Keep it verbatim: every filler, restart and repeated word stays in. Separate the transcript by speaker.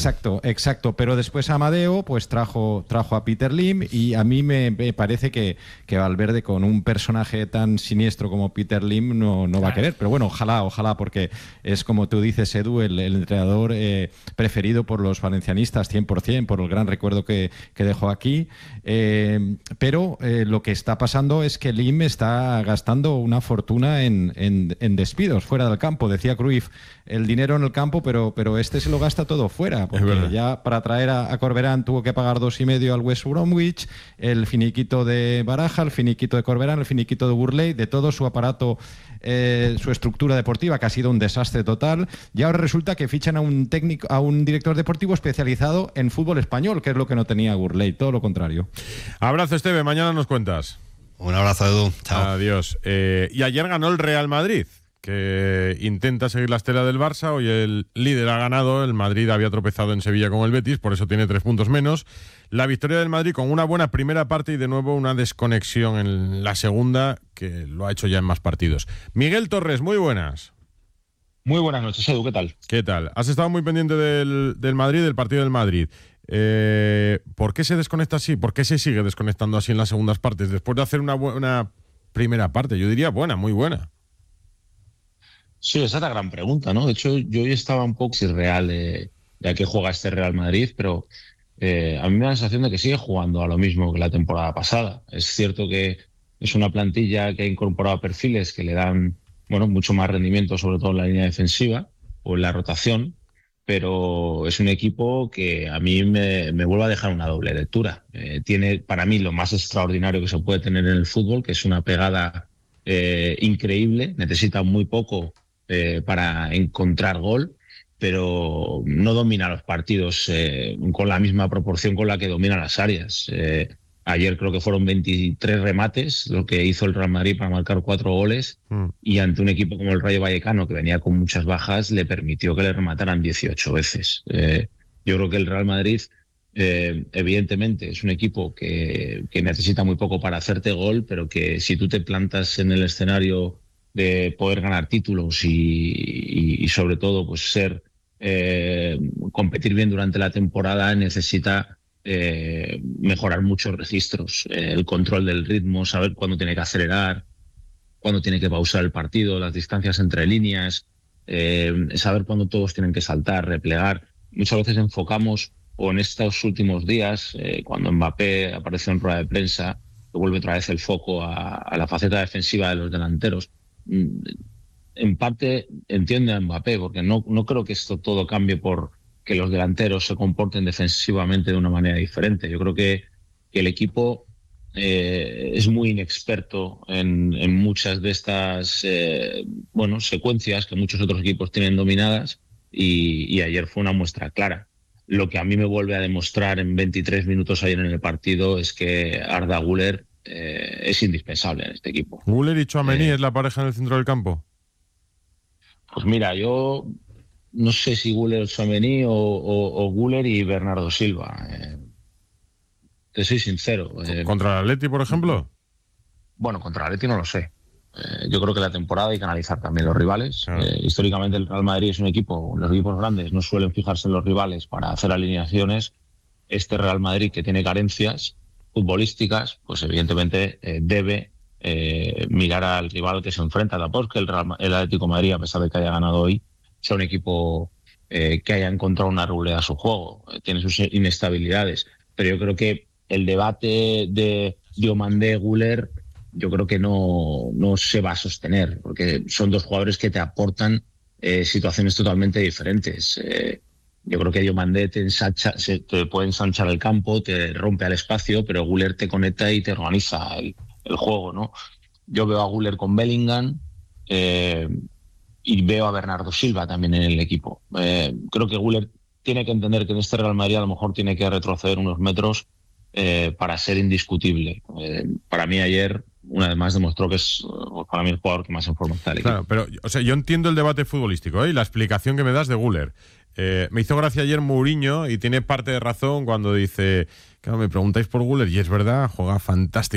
Speaker 1: Exacto, exacto. Pero después Amadeo pues trajo, trajo a Peter Lim, y a mí me, me parece que, que Valverde, con un personaje tan siniestro como Peter Lim, no, no va a querer. Pero bueno, ojalá, ojalá, porque es, como tú dices, Edu, el, el entrenador eh, preferido por los valencianistas cien por ciento, por el gran recuerdo que, que dejó aquí. Eh, pero eh, lo que está pasando es que Lim está gastando una fortuna en, en, en despidos fuera del campo. Decía Cruyff, el dinero en el campo, pero, pero este se lo gasta todo fuera, porque ya para traer a, a Corberán tuvo que pagar dos y medio al West Bromwich, el finiquito de Baraja, el finiquito de Corberán, el finiquito de Burley, de todo su aparato, eh, su estructura deportiva, que ha sido un desastre total. Y ahora resulta que fichan a un técnico, a un director deportivo especializado en fútbol español, que es lo que no tenía Burley, todo lo contrario.
Speaker 2: Abrazo, Esteve, mañana nos cuentas.
Speaker 3: Un abrazo, Edu. Chao.
Speaker 2: Adiós. Eh, y ayer ganó el Real Madrid, que intenta seguir la estela del Barça. Hoy el líder ha ganado. El Madrid había tropezado en Sevilla con el Betis, por eso tiene tres puntos menos. La victoria del Madrid con una buena primera parte y de nuevo una desconexión en la segunda, que lo ha hecho ya en más partidos. Miguel Torres, muy buenas.
Speaker 4: Muy buenas noches, Edu, ¿qué tal?
Speaker 2: ¿Qué tal? Has estado muy pendiente del, del Madrid, del partido del Madrid. Eh, ¿Por qué se desconecta así? ¿Por qué se sigue desconectando así en las segundas partes? Después de hacer una buena primera parte, yo diría buena, muy buena.
Speaker 4: Sí, esa es la gran pregunta, ¿no? De hecho, yo hoy estaba un poco irreal de, de a qué juega este Real Madrid, pero eh, a mí me da la sensación de que sigue jugando a lo mismo que la temporada pasada. Es cierto que es una plantilla que ha incorporado perfiles que le dan, bueno, mucho más rendimiento, sobre todo en la línea defensiva o en la rotación, pero es un equipo que a mí me, me vuelve a dejar una doble lectura. Eh, tiene para mí lo más extraordinario que se puede tener en el fútbol, que es una pegada eh, increíble, necesita muy poco Eh, para encontrar gol, pero no domina los partidos eh, con la misma proporción con la que domina las áreas. Eh, ayer creo que fueron veintitrés remates lo que hizo el Real Madrid para marcar cuatro goles, mm. y ante un equipo como el Rayo Vallecano, que venía con muchas bajas, le permitió que le remataran dieciocho veces. Eh, yo creo que el Real Madrid eh, evidentemente es un equipo que, que necesita muy poco para hacerte gol, pero que si tú te plantas en el escenario de poder ganar títulos y, y, y sobre todo pues ser eh, competir bien durante la temporada, necesita eh, mejorar muchos registros, eh, el control del ritmo, saber cuándo tiene que acelerar, cuándo tiene que pausar el partido, las distancias entre líneas, eh, saber cuándo todos tienen que saltar, replegar. Muchas veces enfocamos, o en estos últimos días, eh, cuando Mbappé apareció en rueda de prensa, que vuelve otra vez el foco a, a la faceta defensiva de los delanteros. En parte entiende a Mbappé, porque no, no creo que esto todo cambie por que los delanteros se comporten defensivamente de una manera diferente. Yo creo que, que el equipo eh, es muy inexperto en, en muchas de estas eh, bueno, secuencias que muchos otros equipos tienen dominadas, y, y ayer fue una muestra clara. Lo que a mí me vuelve a demostrar en veintitrés minutos ayer en el partido es que Arda Güler Eh, es indispensable en este equipo.
Speaker 2: ¿Güler y Tchouaméni
Speaker 4: eh,
Speaker 2: es la pareja en el centro del campo?
Speaker 4: Pues mira, yo no sé si Güler o Tchouaméni o, o, o Güler y Bernardo Silva. Eh, te soy sincero. Eh,
Speaker 2: ¿Contra el Atleti, por ejemplo?
Speaker 4: Bueno, contra el Atleti no lo sé. Eh, yo creo que la temporada hay que analizar también los rivales. Claro. Eh, históricamente el Real Madrid es un equipo, los equipos grandes no suelen fijarse en los rivales para hacer alineaciones. Este Real Madrid, que tiene carencias futbolísticas, pues evidentemente eh, debe eh, mirar al rival que se enfrenta. Tampoco es que el, Real, el Atlético de Madrid, a pesar de que haya ganado hoy, sea un equipo eh, que haya encontrado una regularidad a su juego. Eh, tiene sus inestabilidades. Pero yo creo que el debate de Diomandé, Güler, yo creo que no, no se va a sostener, porque son dos jugadores que te aportan eh, situaciones totalmente diferentes. Eh, Yo creo que Diomandé te, ensancha, se, te puede ensanchar el campo, te rompe al espacio, pero Güler te conecta y te organiza el, el juego, ¿no? Yo veo a Güler con Bellingham eh, y veo a Bernardo Silva también en el equipo. Eh, creo que Güler tiene que entender que en este Real Madrid a lo mejor tiene que retroceder unos metros eh, para ser indiscutible. Eh, para mí ayer, una vez más, demostró que es para mí el jugador que más en forma está del equipo.
Speaker 2: Claro, pero o sea, yo entiendo el debate futbolístico, ¿eh? Y la explicación que me das de Güler. Eh, me hizo gracia ayer Mourinho, y tiene parte de razón cuando dice, claro, me preguntáis por Güler, y es verdad, juega fantástico.